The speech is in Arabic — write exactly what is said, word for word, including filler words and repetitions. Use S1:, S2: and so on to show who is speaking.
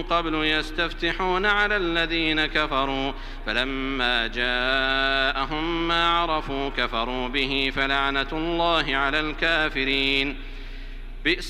S1: قبل يستفتحون على الذين كفروا فلما جاءهم ما عرفوا كفروا به فلعنة الله على الكافرين. بئس